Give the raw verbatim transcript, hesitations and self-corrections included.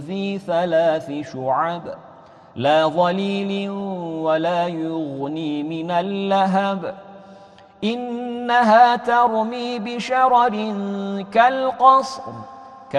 ذي ثلاث شعب لا ظليل ولا يغني من اللهب إنها ترمي بشرر كالقصر